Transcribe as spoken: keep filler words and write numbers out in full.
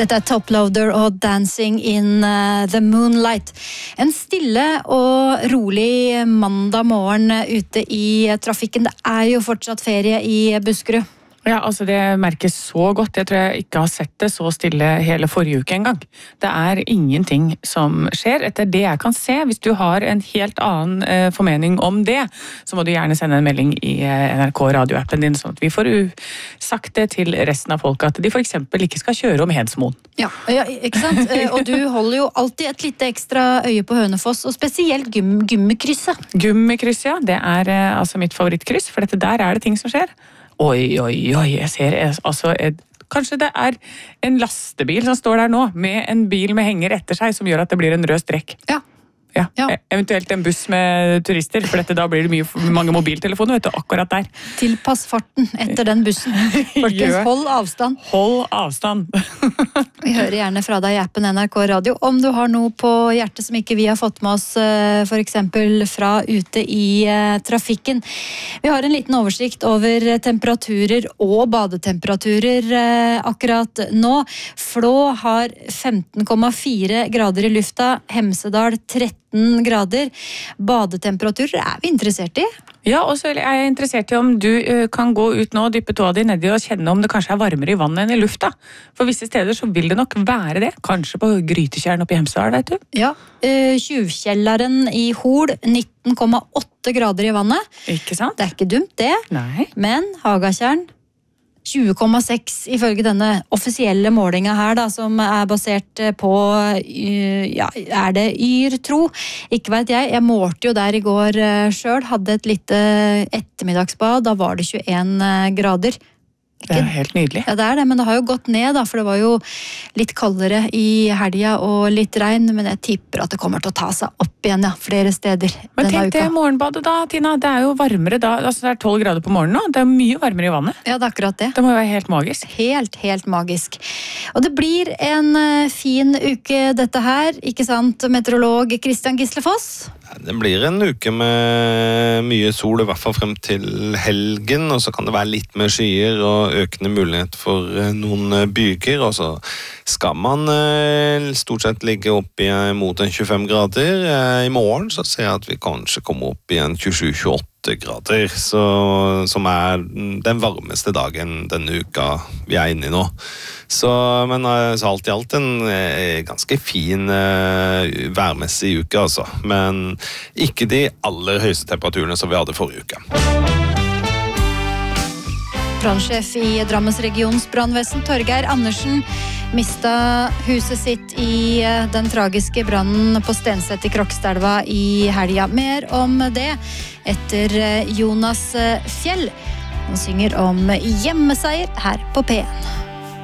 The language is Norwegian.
Dette er Toploader og Dancing in uh, the Moonlight. En stille og rolig mandag morgen ute i trafikken. Det er jo fortsatt ferie i Buskerud. Ja, altså det merkes så godt. Jeg tror jeg ikke har sett det så stille hele forrige uke en gang. Det er ingenting som skjer. Etter det jeg kan se, hvis du har en helt annen eh, formening om det, så må du gjerne sende en melding i eh, N R K radioappen din, sånn at vi får sagt det til resten av folk, at de for eksempel ikke skal kjøre om Hedsmoen. Ja, ja, ikke sant? Og du holder jo alltid et lite ekstra øye på Hønefoss, og spesielt gum, gummikrysset. Gummikrysset, ja. Det er eh, altså mitt favorittkryss, for dette der er det ting som skjer. Oi, oi, oi, jeg ser altså et, kanskje det er en lastebil som står der nå, med en bil med henger etter seg, som gjør at det blir en rød strekk. Ja. Ja, ja. Eventuelt en buss med turister, for dette, da blir det mye, mange mobiltelefoner, vet du, akkurat der. Tilpass farten etter den bussen. Folkens, hold avstand. Hold avstand. Vi hører gjerne fra deg i appen N R K Radio, om du har noe på hjertet som ikke vi har fått med oss, for eksempel fra ute i trafikken. Vi har en liten oversikt over temperaturer og badetemperaturer akkurat nå. Flå har femten komma fire grader i lufta, Hemsedal tretten grader. Badetemperaturer er vi interessert i. Ja, og så er jeg interessert i om du uh, kan gå ut nå og dyppe tåa di nedi og kjenne om det kanskje er varmere i vannet enn i lufta. For visse steder så vil det nok være det. Kanskje på Grytekjern oppe i Hemsedal, vet du. Ja, uh, Tjuvkjelleren i Hol, nitten komma åtte grader i vannet. Ikke sant? Det er ikke dumt det. Nei. Men Hagatjern tjue komma seks ifølge denne offisielle målinga her da, som er basert på, ja, er det Yr tro? Ikke vet jeg, jeg målte jo der i går selv, hadde et lite ettermiddagsbad, da var det tjueen grader. Det er helt nydelig. Ja, det er det, men det har jo gått ned da, for det var jo litt kaldere i helga og litt regn, men jeg tipper at det kommer til å ta seg opp igjen, ja, flere steder. Men tenk det morgenbadet da, Tina, det er jo varmere da, altså det er tolv grader på morgenen nå, det er mye varmere i vannet. Ja, det er akkurat det. Det må jo være helt magisk. Helt, helt magisk. Og det blir en fin uke dette her, ikke sant, meteorolog Kristian Gislefoss? Det blir en uke med mye sol, i hvert fall frem til helgen, og så kan det være litt mer skyer og økende mulighet for noen byger, og så skal man stort sett ligge opp i mot en tjuefem grader. I morgen så ser jeg at vi kanskje kommer opp i en tjuesju til tjueåtte grader, så, som er den varmeste dagen denne uka vi er inne i nå. Så, men så alt i alt en ganske fin værmessig uke, altså. Men ikke de aller høyeste temperaturene som vi hadde forrige uke. Brannsjef i Drammensregionens brannvesen, Torgeir Andersen, mistet huset sitt i den tragiske brannen på Stenset i Krokstadelva i helga. Mer om det etter Jonas Fjell. Han synger om hjemmeseier her på P en.